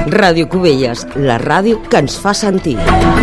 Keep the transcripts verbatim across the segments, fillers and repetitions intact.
Ràdio Cubelles, la ràdio que ens fa sentir.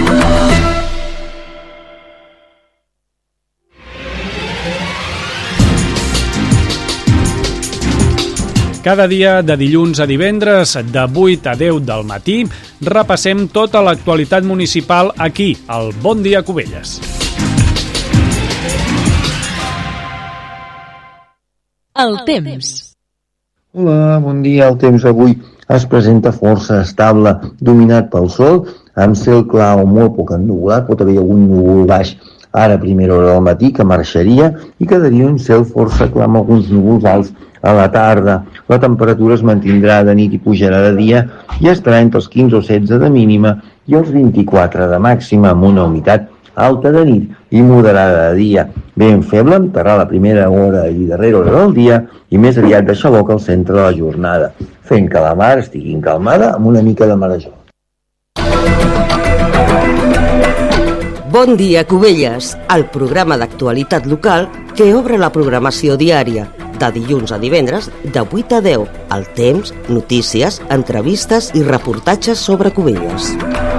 Cada dia, de dilluns a divendres, de vuit a deu del matí, repassem tota l'actualitat municipal aquí, al Bon Dia Cubelles. El temps. Hola, bon dia. El temps avui es presenta força estable, dominat pel sol, amb cel clar o molt poc ennuvolat. Pot haver algun núvol baix ara a primera hora del matí que marxaria i quedaria un cel força clar amb alguns núvols alts a la tarda. La temperatura es mantindrà de nit i pujarà de dia i estarà entre els quinze o setze de mínima i els vint-i-quatre de màxima, amb una humitat alta de nit i moderada de dia. Ben feble, entrarà la primera hora i darrera hora del dia i més aviat de xaloc al centre de la jornada, fent que la mar estigui encalmada amb una mica de marejor. Bon dia, Cubelles, el programa d'actualitat local que obre la programació diària, de dilluns a divendres, de vuit a deu, el temps, notícies, entrevistes i reportatges sobre Cubelles.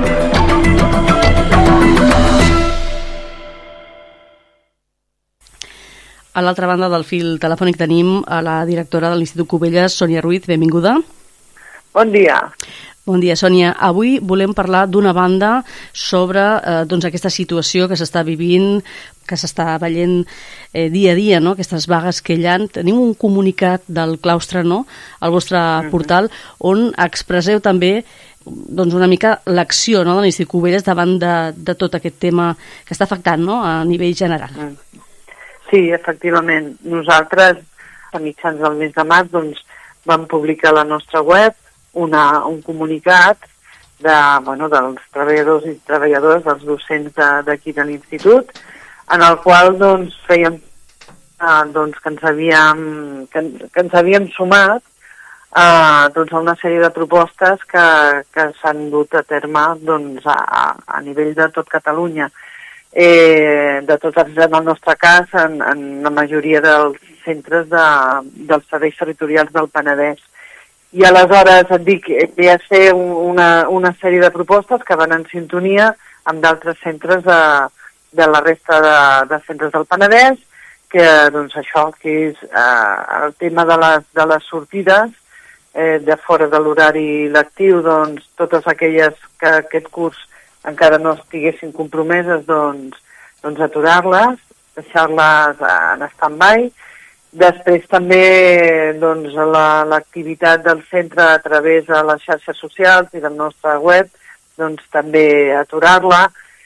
A l'altra banda del fil telefònic tenim a la directora de l'Institut Cubelles, Sònia Ruiz. Benvinguda. Bon dia. Bon dia, Sònia. Avui volem parlar d'una banda sobre eh, doncs aquesta situació que s'està vivint, que s'està veient eh, dia a dia, no? Aquestes vagues que hi ha. Tenim un comunicat del claustre, no?, al vostre uh-huh. portal, on expresseu també doncs, una mica l'acció, no?, de l'Institut Cubelles davant de, de tot aquest tema que està afectant, no?, a nivell general. Uh-huh. Sí, efectivament. Nosaltres, a mitjans del mes de març, doncs, vam publicar a la nostra web una, un comunicat de, bueno, dels treballadors i treballadores, dels docents d'aquí de, de l'Institut, en el qual doncs, fèiem eh, doncs, que, ens havíem, que, que ens havíem sumat eh, doncs, a una sèrie de propostes que, que s'han dut a terme doncs, a, a nivell de tot Catalunya. Eh, de tot en el nostre cas, en, en la majoria dels centres de, dels serveis territorials del Penedès. I aleshores et dic, ve a ser una, una sèrie de propostes que van en sintonia amb d'altres centres de, de la resta de, de centres del Penedès, que doncs això, que és eh, el tema de les, de les sortides eh, de fora de l'horari lectiu, doncs totes aquelles que aquest curs encara no estiguessin compromeses, doncs, doncs aturar-les, deixar-les en stand-by. Després també doncs, l'activitat la, del centre a través de les xarxes socials i del nostre web, doncs també aturar-la.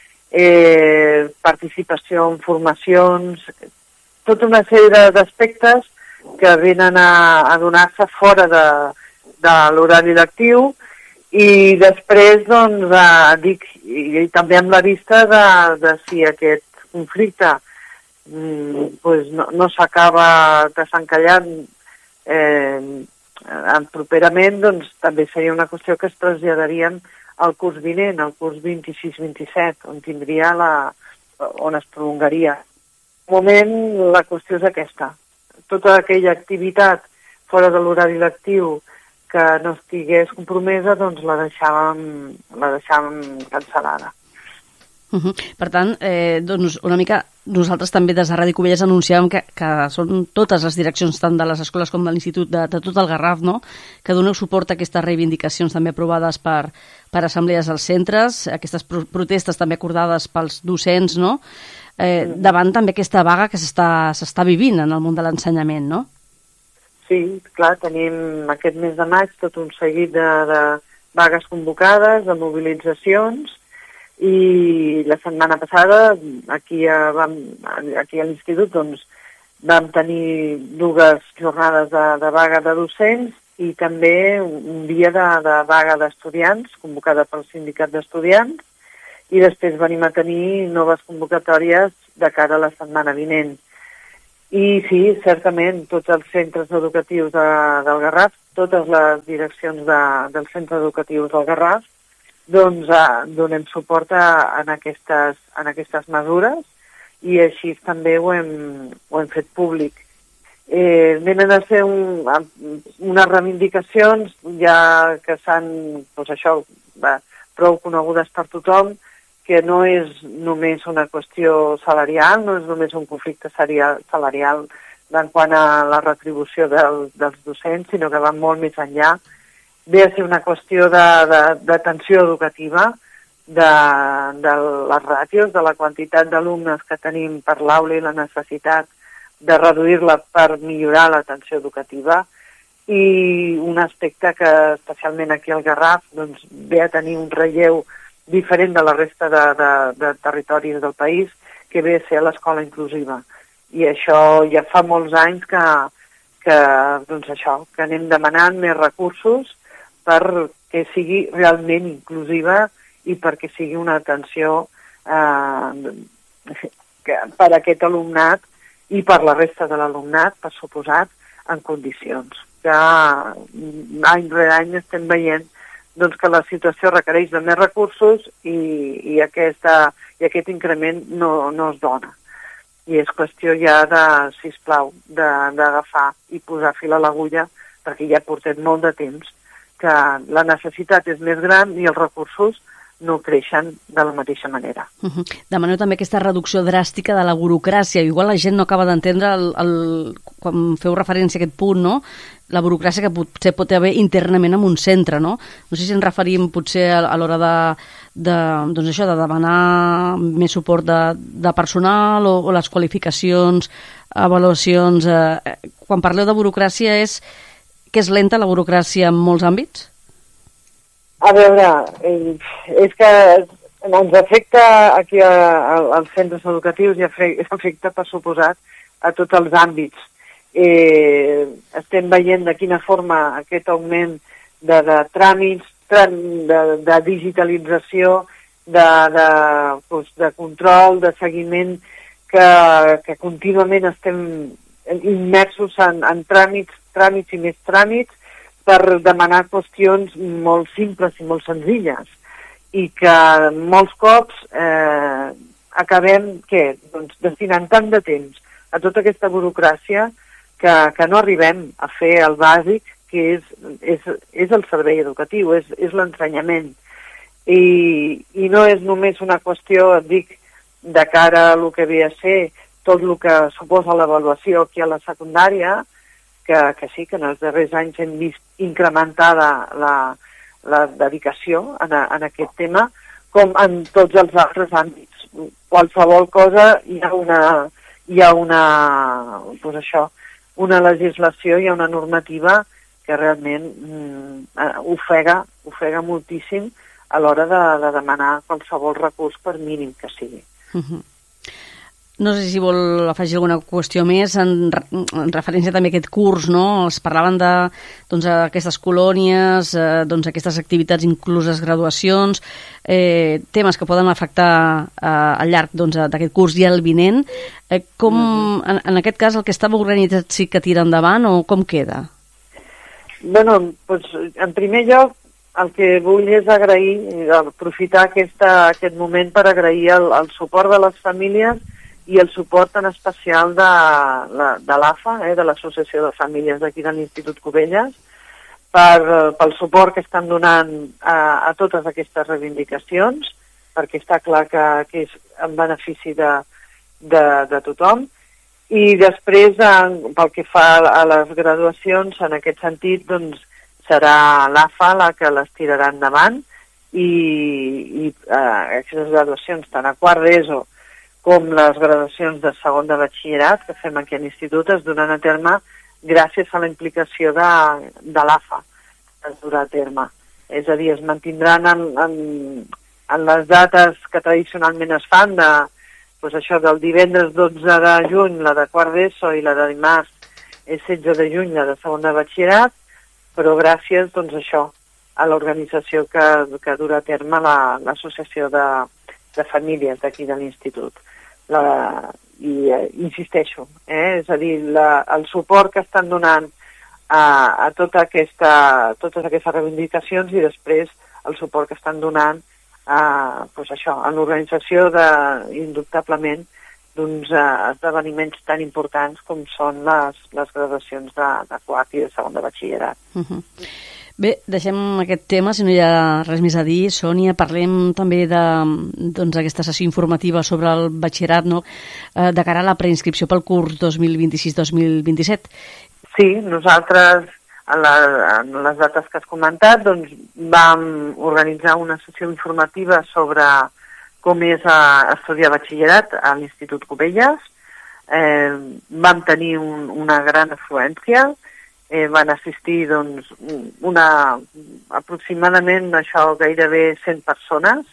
Eh, participació en formacions, tota una sèrie d'aspectes que venen a, a donar-se fora de, de l'horari lectiu. I després, doncs, eh, dic, i, i també amb la vista de, de si aquest conflicte mm, pues no, no s'acaba desencallant eh, properament, doncs també seria una qüestió que es traslladarien al curs vinent, al curs vint-i-sis vint-i-set, on tindria la, on es prolongaria. De moment, la qüestió és aquesta. Tota aquella activitat fora de l'horari lectiu que no estigués compromesa, doncs la deixàvem, la deixàvem cancel·lada. Uh-huh. Per tant, eh, doncs una mica nosaltres també des de Ràdio Cubelles anunciàvem que, que són totes les direccions tant de les escoles com de l'Institut de, de tot el Garraf, no?, que doneu suport a aquestes reivindicacions també aprovades per, per assemblees als centres, aquestes pro protestes també acordades pels docents, no?, eh, mm. davant també aquesta vaga que s'està s'està vivint en el món de l'ensenyament, no? Sí, clar, tenim aquest mes de maig tot un seguit de, de vagues convocades, de mobilitzacions, i la setmana passada aquí a, vam, aquí a l'Institut doncs, vam tenir dues jornades de, de vaga de docents i també un dia de, de vaga d'estudiants, convocada pel sindicat d'estudiants, i després venim a tenir noves convocatòries de cara a la setmana vinent. I sí, certament, tots els centres educatius de, del Garraf, totes les direccions de, dels centres educatius del Garraf, doncs eh, donem suport a, en, aquestes, en aquestes mesures i així també ho hem, ho hem fet públic. Eh, venen a ser un, unes reivindicacions ja que s'han, doncs això, va, prou conegudes per tothom, que no és només una qüestió salarial, no és només un conflicte salarial en quant a la retribució del, dels docents, sinó que va molt més enllà. Ve a ser una qüestió d'atenció educativa, de, de les ràtios, de la quantitat d'alumnes que tenim per l'aula i la necessitat de reduir-la per millorar l'atenció educativa, i un aspecte que especialment aquí al Garraf doncs, ve a tenir un relleu diferent de la resta de, de, de territoris del país, que ve a ser l'escola inclusiva. I això ja fa molts anys que, que, doncs això, que anem demanant més recursos perquè sigui realment inclusiva i perquè sigui una atenció eh, per a aquest alumnat i per la resta de l'alumnat, per suposat, en condicions. Que any rere any estem veient doncs, que la situació requereix de més recursos i, i, aquesta, i aquest increment no, no es dona. I és qüestió ja de, sisplau, d'agafar i posar fil a l'agulla, perquè ja portem molt de temps que la necessitat és més gran i els recursos no creixen de la mateixa manera. Uh-huh. Demaneu també aquesta reducció dràstica de la burocràcia. Igual la gent no acaba d'entendre, el, el, quan feu referència a aquest punt, no? La burocràcia que potser pot haver internament en un centre, no? No sé si ens referim potser a, a l'hora de, de, doncs això, de demanar més suport de, de personal o, o les qualificacions, avaluacions. Eh, quan parleu de burocràcia, és que és lenta la burocràcia en molts àmbits? A veure, és que ens afecta aquí a, a, als centres educatius i afecta, per suposat, a tots els àmbits. Eh, estem veient de quina forma aquest augment de, de tràmits, de, de digitalització, de, de, doncs, de control, de seguiment, que, que contínuament estem immersos en, en tràmits, tràmits i més tràmits, per demanar qüestions molt simples i molt senzilles, i que molts cops eh, acabem què? Doncs destinant tant de temps a tota aquesta burocràcia que, que no arribem a fer el bàsic, que és, és, és el servei educatiu, és, és l'ensenyament. I, I no és només una qüestió, et dic, de cara a el que ve a ser tot el que suposa l'avaluació aquí a la secundària, que, que sí, que en els darrers anys hem vist incrementada la, la dedicació en, a, en aquest tema, com en tots els altres àmbits. Qualsevol cosa hi ha una, hi ha una, doncs això, una legislació, hi ha una normativa que realment mm, ofega, ofega moltíssim a l'hora de, de demanar qualsevol recurs, per mínim que sigui. Uh-huh. No sé si vol afegir alguna qüestió més en, en referència també a aquest curs, no? Es parlaven de doncs, aquestes colònies, eh, doncs, aquestes activitats, incluses graduacions, eh, temes que poden afectar eh, al llarg doncs, d'aquest curs i el vinent. Eh, com, mm-hmm. en, en aquest cas, el que estava organitzat sí que tira endavant o com queda? Bueno, doncs, en primer lloc, el que vull és agrair, aprofitar aquesta, aquest moment per agrair el, el suport de les famílies i el suport en especial de, de l'A F A, eh, de l'Associació de Famílies d'aquí de l'Institut Cubelles, per, pel suport que estan donant a, a totes aquestes reivindicacions, perquè està clar que, que és en benefici de, de, de tothom. I després, en, pel que fa a les graduacions, en aquest sentit, doncs, serà l'A F A la que les tirarà endavant, i, i eh, aquestes graduacions, tant a quart d'ESO com les graduacions de segon de batxillerat que fem aquí a l'Institut, es donen a terme gràcies a la implicació de, de l'A F A, que es durà a terme. És a dir, es mantindran en, en, en les dates que tradicionalment es fan, de, doncs això, del divendres dotze de juny, la de quart d'ESO, i la de dimarts és setze de juny, la de segon de batxillerat, però gràcies, doncs això, a l'organització que, que durà a terme l'Associació la, de, de Famílies d'aquí de l'Institut. La, i eh, insisteixo, eh, és a dir, la, el suport que estan donant a, a tota aquesta, totes aquestes reivindicacions, i després el suport que estan donant a, pues això, a l'organització de, indubtablement, d'uns uh, esdeveniments tan importants com són les, les graduacions de, de quart i de segon de batxillerat. Uh-huh. Bé, deixem aquest tema, si no hi ha res més a dir. Sònia, parlem també de, doncs, aquesta sessió informativa sobre el batxillerat, no? eh, de cara a la preinscripció pel curs dos mil vint-i-sis dos mil vint-i-set. Sí, nosaltres, a la, en les dates que has comentat, doncs, vam organitzar una sessió informativa sobre com és a estudiar batxillerat a l'Institut Cubelles. Eh, vam tenir un, una gran afluència, eh, van assistir doncs, una, aproximadament això gairebé cent persones.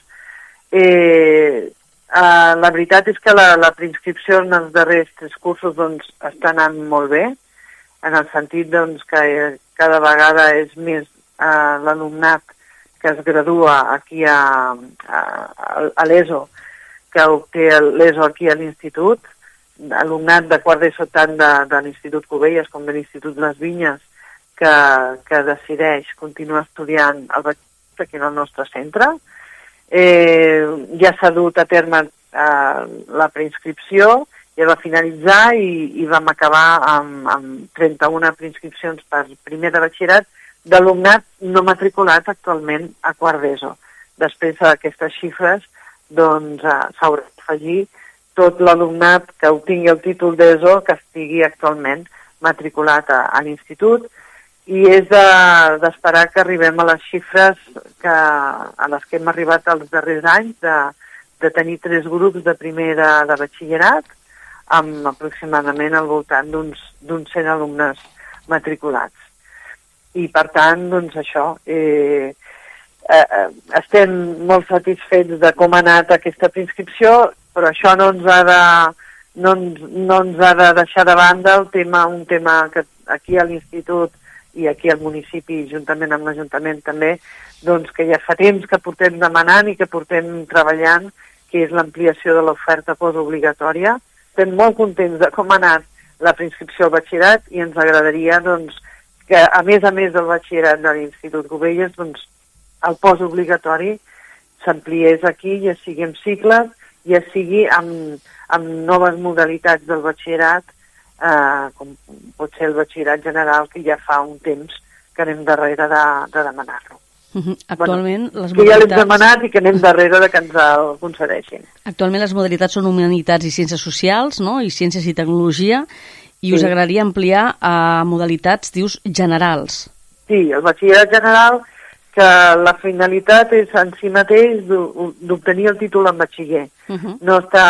Eh, eh, la veritat és que la, la preinscripció en els darrers tres cursos doncs, està anant molt bé, en el sentit doncs, que cada vegada és més eh, l'alumnat que es gradua aquí a, a, a l'ESO, que obté l'ESO aquí a l'Institut, alumnat de quart d'ESO tant de, de l'Institut Cubelles com de l'Institut Les Vinyes, que, que decideix continuar estudiant el batxillerat aquí en el nostre centre. Eh, ja s'ha dut a terme eh, la preinscripció, ja va finalitzar i, i vam acabar amb, amb trenta-una preinscripcions per primer de batxillerat d'alumnat no matriculat actualment a quart d'ESO. Després d'aquestes xifres doncs, eh, s'haurà d'afegir tot l'alumnat que obtingui el títol d'ESO que estigui actualment matriculat a, a l'institut, i és d'esperar de, que arribem a les xifres que, a les que hem arribat els darrers anys, de, de tenir tres grups de primer de, de batxillerat, amb aproximadament al voltant d'uns cent alumnes matriculats. I per tant, doncs això, eh, eh, estem molt satisfets de com ha anat aquesta preinscripció, però això no ens ha de, no ens, no ens ha de deixar de banda el tema, un tema que aquí a l'Institut i aquí al municipi, juntament amb l'Ajuntament també, doncs que ja fa temps que portem demanant i que portem treballant, que és l'ampliació de l'oferta postobligatòria. Estem molt contents de com ha anat la preinscripció al batxillerat i ens agradaria doncs, que a més a més del batxillerat de l'Institut Cubelles, doncs, el postobligatori s'ampliés aquí, ja sigui en cicles, ja sigui amb, amb noves modalitats del batxillerat, eh, com pot ser el batxillerat general, que ja fa un temps que anem darrere de, de demanar-lo. Uh-huh. Actualment, bueno, les modalitats... Que ja l'hem demanat i que anem darrere de que ens el concedeixin. Actualment les modalitats són humanitats i ciències socials, no? I ciències i tecnologia, i sí. Us agradaria ampliar a modalitats, dius, generals. Sí, el batxillerat general, que la finalitat és en si mateix d'obtenir el títol en batxiller. Uh-huh. No està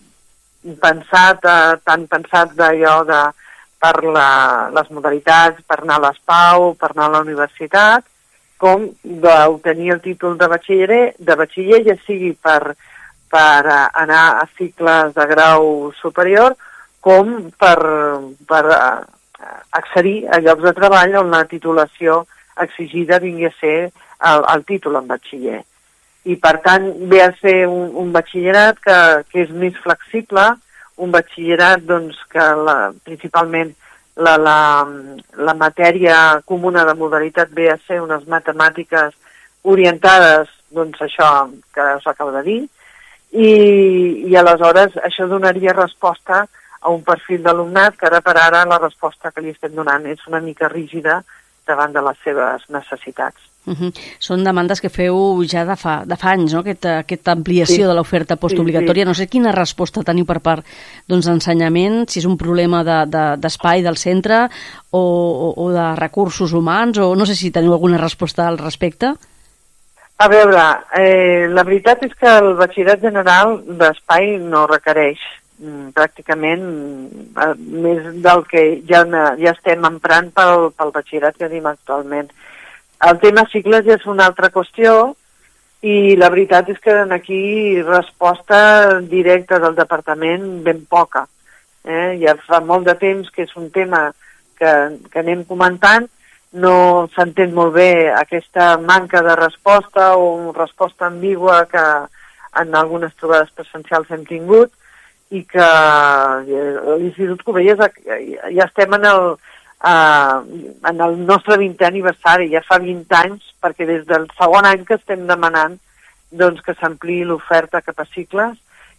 pensat, eh, tan pensat d'allò de, per la, les modalitats, per anar a l'ESPAU, per anar a la universitat, com d'obtenir el títol de batxiller, de batxiller ja sigui per, per anar a cicles de grau superior, com per, per accedir a llocs de treball on la titulació exigida vingui a ser el, el títol en batxiller. I per tant ve a ser un, un batxillerat que, que és més flexible, un batxillerat doncs, que la, principalment La, la, la matèria comuna de modalitat ve a ser unes matemàtiques orientades, doncs això que us acabo de dir, i, i aleshores això donaria resposta a un perfil d'alumnat que ara per ara la resposta que li estem donant és una mica rígida davant de les seves necessitats. Uh-huh. Són demandes que feu ja de fa, de fa anys, no? Aquesta, aquesta ampliació sí. de l'oferta postobligatòria. Sí, sí. No sé quina resposta teniu per part doncs, d'ensenyament, si és un problema de, de, d'espai del centre o, o, o de recursos humans, o no sé si teniu alguna resposta al respecte. A veure, eh, la veritat és que el batxillerat general d'espai no requereix pràcticament eh, més del que ja, ja estem emprant pel, pel batxillerat que tenim actualment. El tema cicles ja és una altra qüestió i la veritat és que aquí resposta directa del departament ben poca. Eh? Ja fa molt de temps que és un tema que, que anem comentant, no s'entén molt bé aquesta manca de resposta o resposta ambigua que en algunes trobades presencials hem tingut i que a l'Institut Cubelles ja estem en el Uh, en el nostre vintè aniversari, ja fa vint anys, perquè des del segon any que estem demanant doncs, que s'ampliï l'oferta cap a cicles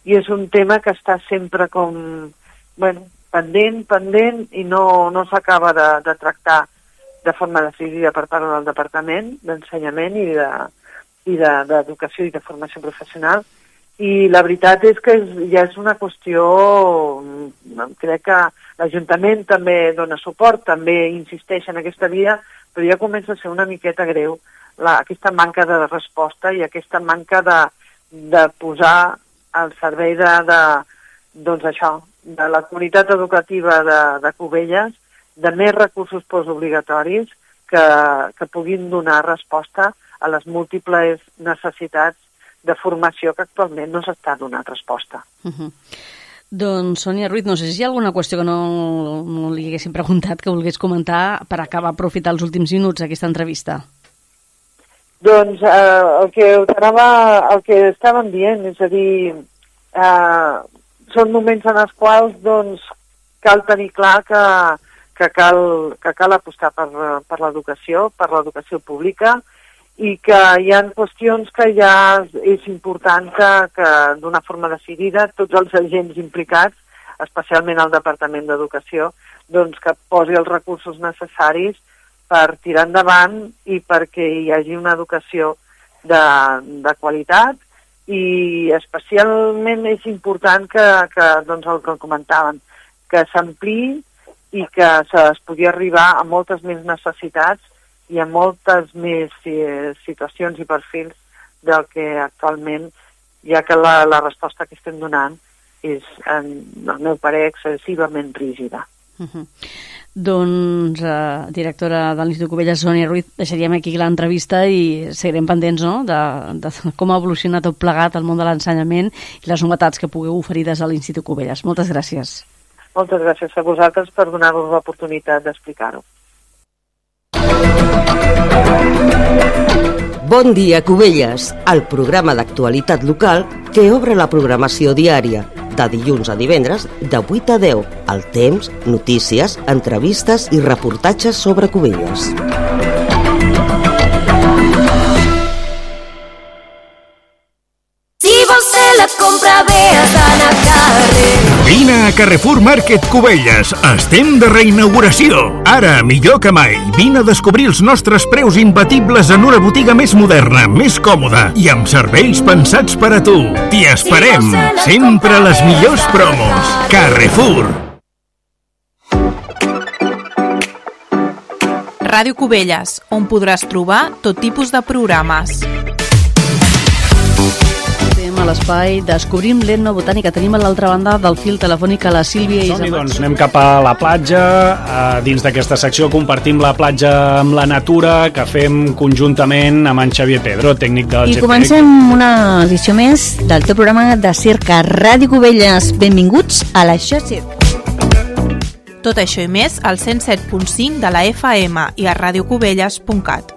i és un tema que està sempre com, bueno, pendent, pendent, i no, no s'acaba de, de tractar de forma decidida per part del Departament d'Ensenyament i de, i de, d'Educació i de Formació Professional. I la veritat és que és, ja és una qüestió, crec que l'Ajuntament també dona suport, també insisteix en aquesta via, però ja comença a ser una miqueta greu la, aquesta manca de resposta i aquesta manca de, de posar al servei de, de, doncs això, de la comunitat educativa de, de Cubelles, de més recursos postobligatoris que, que puguin donar resposta a les múltiples necessitats de formació que actualment no s'està donant resposta. Uh-huh. Doncs, Sònia Ruiz, no sé si hi ha alguna qüestió que no, no li haguéssim preguntat, que volgués comentar per acabar aprofitar els últims minuts d'aquesta entrevista. Doncs eh, el, que anava, el que estàvem dient, és a dir, eh, són moments en els quals doncs, cal tenir clar que, que, cal, que cal apostar per, per l'educació, per l'educació pública, i que hi ha qüestions que ja és important que, que d'una forma decidida tots els agents implicats, especialment el Departament d'Educació, doncs que posi els recursos necessaris per tirar endavant i perquè hi hagi una educació de, de qualitat, i especialment és important que, que doncs el que comentaven, que s'ampliï i que es pugui arribar a moltes més necessitats i a moltes més eh, situacions i perfils del que actualment, ja que la, la resposta que estem donant és, en el meu parer, excessivament rígida. Uh-huh. Doncs, eh, directora de l'Institut Cubelles, Sònia Ruiz, deixaríem aquí l'entrevista i seguirem pendents, no?, de, de com ha evolucionat tot plegat el món de l'ensenyament i les novetats que pugueu oferir des de l'Institut Cubelles. Moltes gràcies. Moltes gràcies a vosaltres per donar-vos l'oportunitat d'explicar-ho. Bon dia, Cubelles, el programa d'actualitat local que obre la programació diària, de dilluns a divendres, de vuit a deu, al temps, notícies, entrevistes i reportatges sobre Cubelles. Si vols fer la compra bé has d'anar al carrer. Vine a Carrefour Market Cubelles. Estem de reinauguració. Ara, millor que mai, vine a descobrir els nostres preus imbatibles en una botiga més moderna, més còmoda i amb serveis pensats per a tu. T'hi esperem. Sempre les millors promos. Carrefour. Ràdio Cubelles, on podràs trobar tot tipus de programes. A l'espai Descobrim l'etnobotànica. Tenim a l'altra banda del fil telefònic a la Sílvia Som-hi, doncs, anem cap a la platja. Dins d'aquesta secció compartim la platja amb la natura, que fem conjuntament amb en Xavier Pedro, tècnic del G P E C. I comencem una edició més del teu programa de circ a Ràdio Cubelles. Benvinguts a l'Això Circ. Tot això i més al cent set punt cinc de la F M i a radiocubelles punt cat.